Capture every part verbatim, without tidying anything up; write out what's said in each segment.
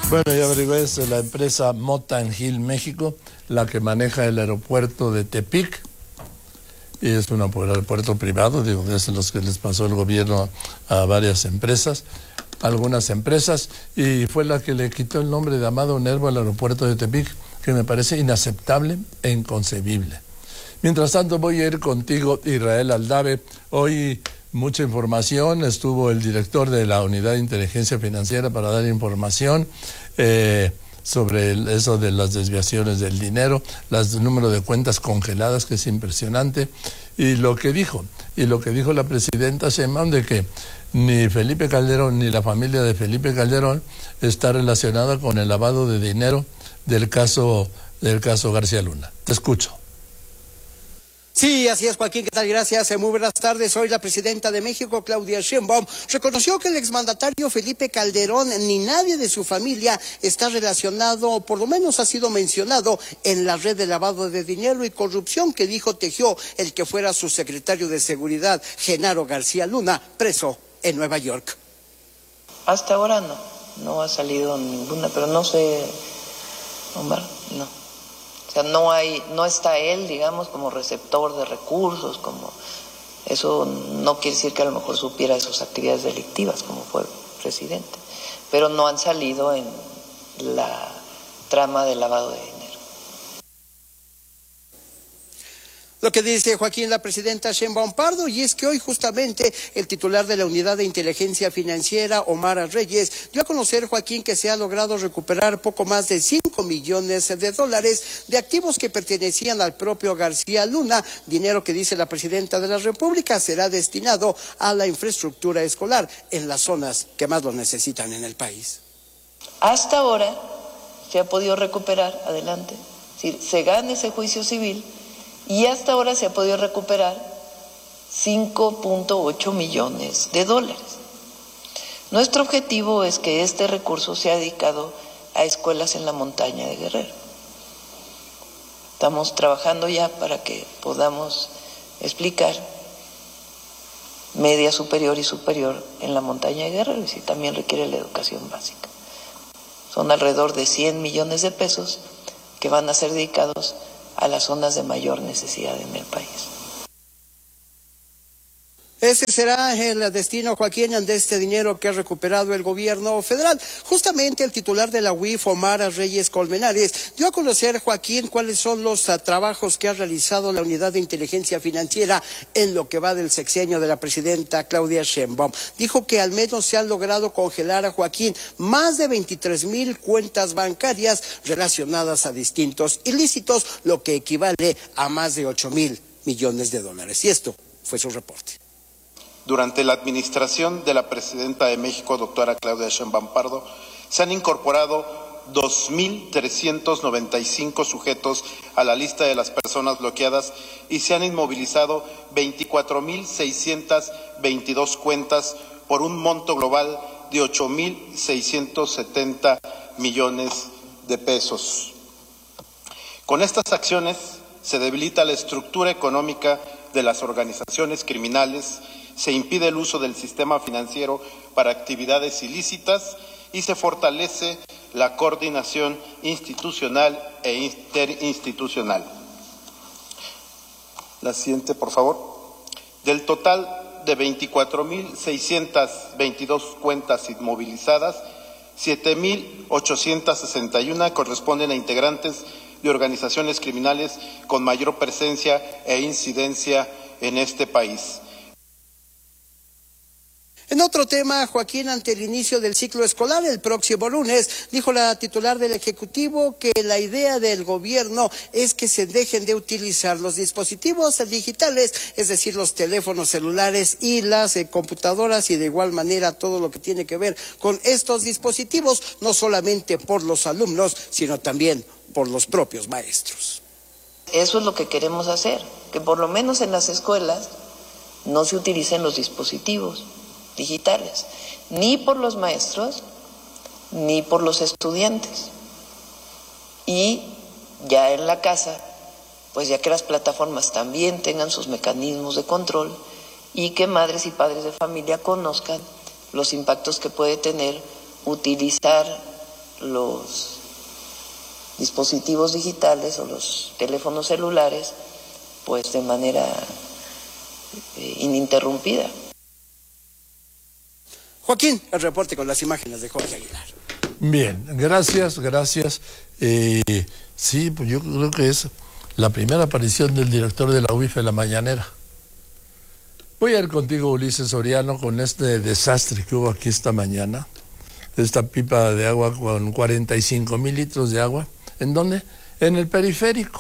Bueno, ya averigué, es la empresa Mottan Hill México, la que maneja el aeropuerto de Tepic. Y es un aeropuerto privado, digo, es los que les pasó el gobierno a varias empresas, algunas empresas, y fue la que le quitó el nombre de Amado Nervo al aeropuerto de Tepic, que me parece inaceptable e inconcebible. Mientras tanto, voy a ir contigo, Israel Aldave. Hoy mucha información, estuvo el director de la Unidad de Inteligencia Financiera para dar información eh, sobre el, eso de las desviaciones del dinero, las, el número de cuentas congeladas, que es impresionante, y lo que dijo, y lo que dijo la presidenta Sheinbaum de que ni Felipe Calderón ni la familia de Felipe Calderón está relacionada con el lavado de dinero del caso, del caso García Luna. Te escucho. Sí, así es, Joaquín, ¿qué tal? Gracias. Muy buenas tardes. Hoy la presidenta de México, Claudia Sheinbaum, reconoció que el exmandatario Felipe Calderón ni nadie de su familia está relacionado, o por lo menos ha sido mencionado, en la red de lavado de dinero y corrupción que dijo tejió el que fuera su secretario de Seguridad, Genaro García Luna, preso en Nueva York. Hasta ahora no, no ha salido ninguna, pero no sé, Omar, no. O sea, no hay, no está él, digamos, como receptor de recursos, como eso no quiere decir que a lo mejor supiera de sus actividades delictivas, como fue presidente, pero no han salido en la trama de lavado de dinero. Lo que dice Joaquín la presidenta Sheinbaum Pardo, y es que hoy justamente el titular de la Unidad de Inteligencia Financiera, Omar Reyes, dio a conocer, Joaquín, que se ha logrado recuperar poco más de cinco millones de dólares de activos que pertenecían al propio García Luna, dinero que, dice la presidenta de la República, será destinado a la infraestructura escolar en las zonas que más lo necesitan en el país. Hasta ahora se ha podido recuperar, adelante, es decir, se gana ese juicio civil, y hasta ahora se ha podido recuperar cinco punto ocho millones de dólares. Nuestro objetivo es que este recurso sea dedicado a escuelas en la montaña de Guerrero. Estamos trabajando ya para que podamos explicar media superior y superior en la montaña de Guerrero, y si también requiere la educación básica. Son alrededor de cien millones de pesos que van a ser dedicados a las zonas de mayor necesidad en el país. Ese será el destino, Joaquín, de este dinero que ha recuperado el gobierno federal. Justamente el titular de la U I F, Omar Reyes Colmenares, dio a conocer, Joaquín, cuáles son los uh, trabajos que ha realizado la Unidad de Inteligencia Financiera en lo que va del sexenio de la presidenta Claudia Sheinbaum. Dijo que al menos se han logrado congelar, a Joaquín, más de veintitrés mil cuentas bancarias relacionadas a distintos ilícitos, lo que equivale a más de ocho mil millones de dólares. Y esto fue su reporte. Durante la administración de la presidenta de México, doctora Claudia Sheinbaum Pardo, se han incorporado dos mil trescientos noventa y cinco sujetos a la lista de las personas bloqueadas y se han inmovilizado veinticuatro mil seiscientas veintidós cuentas por un monto global de ocho mil seiscientos setenta millones de pesos. Con estas acciones se debilita la estructura económica de las organizaciones criminales, se impide el uso del sistema financiero para actividades ilícitas y se fortalece la coordinación institucional e interinstitucional. La siguiente, por favor. Del total de veinticuatro mil seiscientas veintidós cuentas inmovilizadas, siete mil ochocientas sesenta y una corresponden a integrantes de organizaciones criminales con mayor presencia e incidencia en este país. En otro tema, Joaquín, ante el inicio del ciclo escolar el próximo lunes, dijo la titular del Ejecutivo que la idea del gobierno es que se dejen de utilizar los dispositivos digitales, es decir, los teléfonos celulares y las eh, computadoras, y de igual manera todo lo que tiene que ver con estos dispositivos, no solamente por los alumnos, sino también por los propios maestros. Eso es lo que queremos hacer, que por lo menos en las escuelas no se utilicen los dispositivos digitales, ni por los maestros, ni por los estudiantes. Y ya en la casa, pues ya que las plataformas también tengan sus mecanismos de control y que madres y padres de familia conozcan los impactos que puede tener utilizar los dispositivos digitales o los teléfonos celulares pues de manera eh, ininterrumpida. Joaquín, el reporte con las imágenes de Jorge Aguilar. Bien, gracias, gracias. Eh, sí, pues yo creo que es la primera aparición del director de la U I F en la mañanera. Voy a ir contigo, Ulises Soriano, con este desastre que hubo aquí esta mañana. Esta pipa de agua con cuarenta y cinco mil litros de agua. ¿En dónde? En el periférico,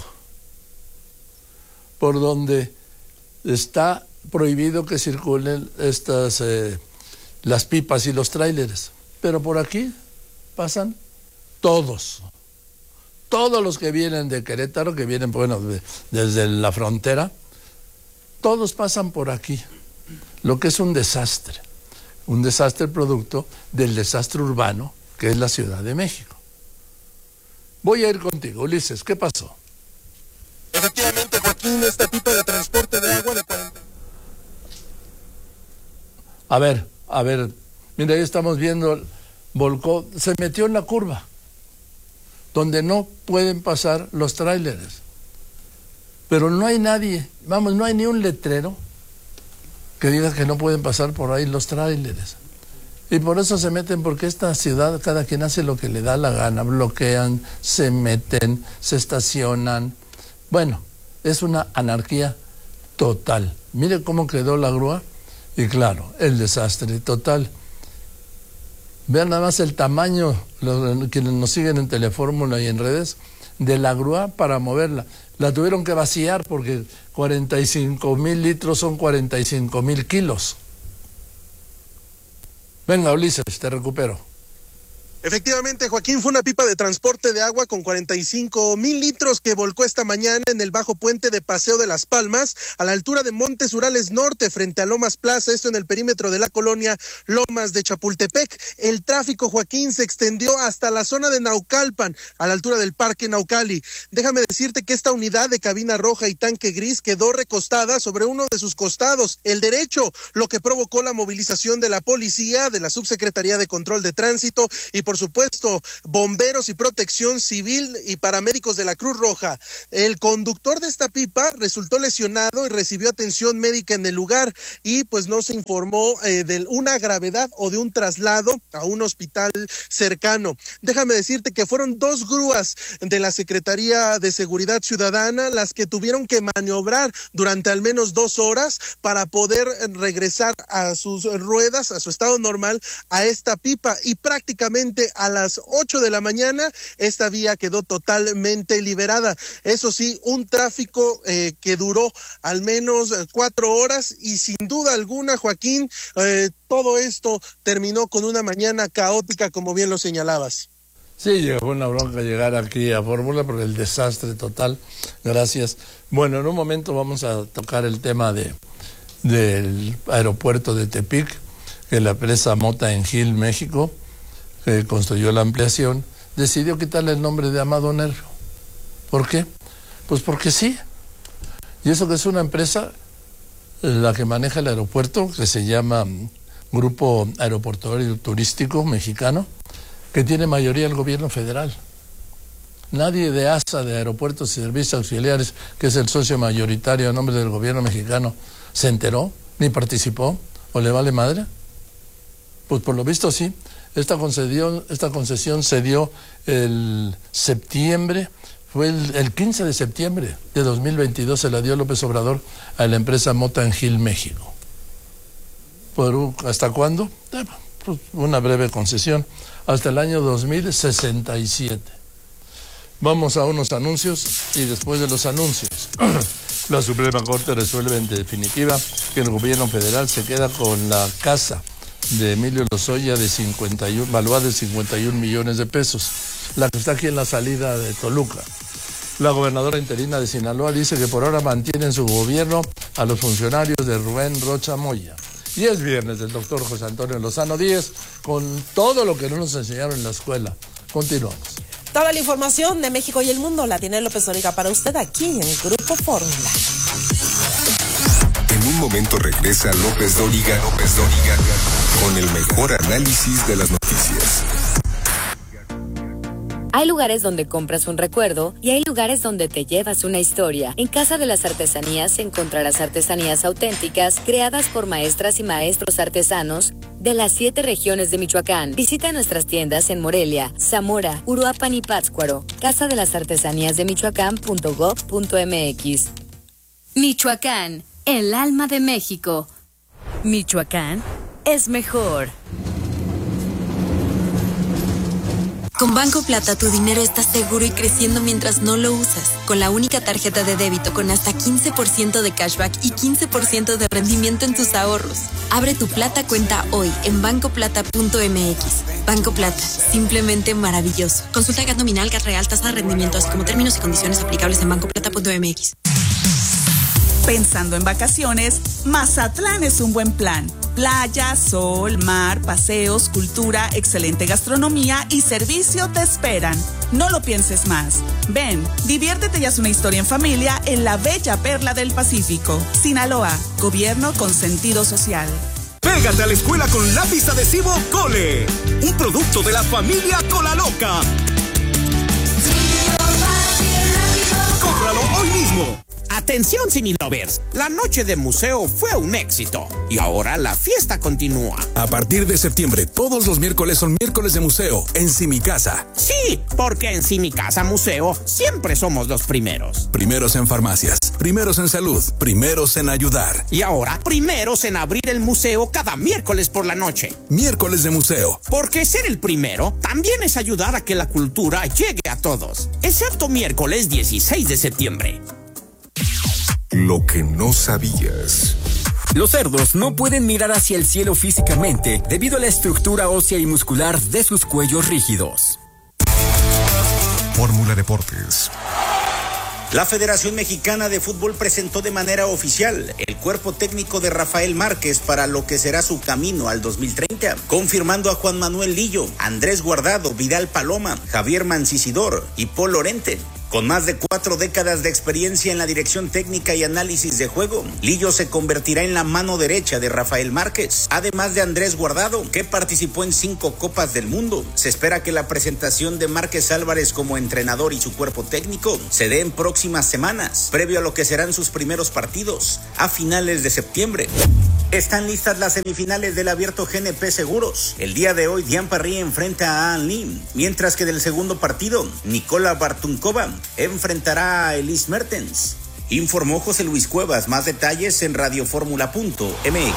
por donde está prohibido que circulen estas eh, las pipas y los tráileres. Pero por aquí pasan todos. Todos los que vienen de Querétaro, que vienen, bueno, de, desde la frontera, todos pasan por aquí. Lo que es un desastre. Un desastre producto del desastre urbano que es la Ciudad de México. Voy a ir contigo, Ulises, ¿qué pasó? Efectivamente, Joaquín, esta pipa de transporte de agua de cuarenta... A ver, a ver, mira, ahí estamos viendo, volcó, se metió en la curva, donde no pueden pasar los tráileres. Pero no hay nadie, vamos, no hay ni un letrero que diga que no pueden pasar por ahí los tráileres. Y por eso se meten, porque esta ciudad, cada quien hace lo que le da la gana, bloquean, se meten, se estacionan. Bueno, es una anarquía total. Mire cómo quedó la grúa y claro, el desastre total. Vean nada más el tamaño, los, quienes nos siguen en Telefórmula y en redes, de la grúa para moverla. La tuvieron que vaciar porque cuarenta y cinco mil litros son cuarenta y cinco mil kilos. Venga, Ulises, te recupero. Efectivamente, Joaquín, fue una pipa de transporte de agua con cuarenta y cinco mil litros que volcó esta mañana en el bajo puente de Paseo de las Palmas, a la altura de Montes Urales Norte, frente a Lomas Plaza, esto en el perímetro de la colonia Lomas de Chapultepec. El tráfico, Joaquín, se extendió hasta la zona de Naucalpan, a la altura del Parque Naucali. Déjame decirte que esta unidad de cabina roja y tanque gris quedó recostada sobre uno de sus costados, el derecho, lo que provocó la movilización de la policía, de la Subsecretaría de Control de Tránsito y por supuesto, bomberos y protección civil y paramédicos de la Cruz Roja. El conductor de esta pipa resultó lesionado y recibió atención médica en el lugar y pues no se informó eh, de una gravedad o de un traslado a un hospital cercano. Déjame decirte que fueron dos grúas de la Secretaría de Seguridad Ciudadana las que tuvieron que maniobrar durante al menos dos horas para poder regresar a sus ruedas, a su estado normal, a esta pipa, y prácticamente a las ocho de la mañana esta vía quedó totalmente liberada. Eso sí, un tráfico eh, que duró al menos cuatro horas y sin duda alguna, Joaquín, eh, todo esto terminó con una mañana caótica, como bien lo señalabas. Sí, llegó una bronca llegar aquí a Fórmula por el desastre total. Gracias. Bueno, en un momento vamos a tocar el tema de del aeropuerto de Tepic, que la empresa Mota en Gil, México, que construyó la ampliación, decidió quitarle el nombre de Amado Nervo. ¿Por qué? Pues porque sí. Y eso que es una empresa, la que maneja el aeropuerto, que se llama Grupo Aeroportuario Turístico Mexicano, que tiene mayoría el gobierno federal. Nadie de A S A, de Aeropuertos y Servicios Auxiliares, que es el socio mayoritario a nombre del gobierno mexicano, se enteró, ni participó, o le vale madre. Pues por lo visto sí. Esta concesión, esta concesión se dio el septiembre, fue el, el quince de septiembre de dos mil veintidós, se la dio López Obrador a la empresa Mota en Gil, México. ¿Por, ¿Hasta cuándo? Eh, pues una breve concesión, hasta el año dos mil sesenta y siete. Vamos a unos anuncios y después de los anuncios, la Suprema Corte resuelve en definitiva que el gobierno federal se queda con la casa de Emilio Lozoya de cincuenta y uno, valuada de cincuenta y un millones de pesos, la que está aquí en la salida de Toluca. La gobernadora interina de Sinaloa dice que por ahora mantiene en su gobierno a los funcionarios de Rubén Rocha Moya. Y es viernes del doctor José Antonio Lozano Díez con todo lo que no nos enseñaron en la escuela. Continuamos. Toda la información de México y el mundo la tiene López Dóriga para usted aquí en Grupo Fórmula. En un momento regresa López Dóriga, López Dóriga con el mejor análisis de las noticias. Hay lugares donde compras un recuerdo y hay lugares donde te llevas una historia. En Casa de las Artesanías encontrarás artesanías auténticas creadas por maestras y maestros artesanos de las siete regiones de Michoacán. Visita nuestras tiendas en Morelia, Zamora, Uruapan y Pátzcuaro. Casa de las Artesanías de Michoacán punto gob punto mx. Michoacán, el alma de México. Michoacán es mejor. Con Banco Plata tu dinero está seguro y creciendo mientras no lo usas. Con la única tarjeta de débito con hasta quince por ciento de cashback y quince por ciento de rendimiento en tus ahorros. Abre tu Plata cuenta hoy en banco plata punto mx. Banco Plata, simplemente maravilloso. Consulta G A T nominal, G A T real, tasa de rendimiento, así como términos y condiciones aplicables en banco plata punto mx. Pensando en vacaciones, Mazatlán es un buen plan. Playa, sol, mar, paseos, cultura, excelente gastronomía y servicio te esperan. No lo pienses más. Ven, diviértete y haz una historia en familia en la bella perla del Pacífico. Sinaloa, gobierno con sentido social. Pégate a la escuela con lápiz adhesivo Cole, un producto de la familia Cola Loca. ¡Cómpralo hoy mismo! Atención, Cinelovers, la noche de museo fue un éxito y ahora la fiesta continúa. A partir de septiembre, todos los miércoles son miércoles de museo en Cimicasa. Sí, porque en Cimicasa Museo siempre somos los primeros. Primeros en farmacias, primeros en salud, primeros en ayudar. Y ahora, primeros en abrir el museo cada miércoles por la noche. Miércoles de museo. Porque ser el primero también es ayudar a que la cultura llegue a todos, excepto miércoles dieciséis de septiembre. Lo que no sabías. Los cerdos no pueden mirar hacia el cielo físicamente debido a la estructura ósea y muscular de sus cuellos rígidos. Fórmula Deportes. La Federación Mexicana de Fútbol presentó de manera oficial el cuerpo técnico de Rafael Márquez para lo que será su camino al dos mil treinta, confirmando a Juan Manuel Lillo, Andrés Guardado, Vidal Paloma, Javier Mancisidor y Paul Lorente. Con más de cuatro décadas de experiencia en la dirección técnica y análisis de juego, Lillo se convertirá en la mano derecha de Rafael Márquez, además de Andrés Guardado, que participó en cinco Copas del Mundo. Se espera que la presentación de Márquez Álvarez como entrenador y su cuerpo técnico se dé en próximas semanas, previo a lo que serán sus primeros partidos, a finales de septiembre. Están listas las semifinales del Abierto G N P Seguros. El día de hoy, Diane Parry enfrenta a An Lee, mientras que del segundo partido, Nicola Bartunkova enfrentará a Elise Mertens. Informó José Luis Cuevas. Más detalles en radioformula punto mx.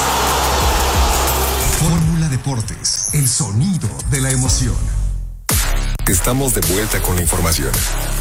Fórmula Deportes, el sonido de la emoción. Estamos de vuelta con la información.